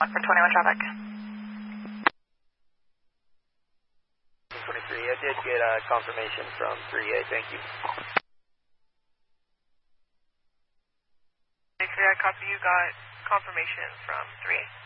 For 21 traffic. 23, I did get a confirmation from 3A, thank you. 3, I copy you, got confirmation from 3A.